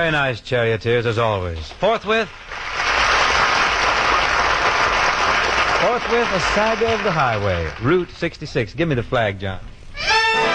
Very nice, charioteers, as always. Forthwith, a saga of the highway. Route 66. Give me the flag, John.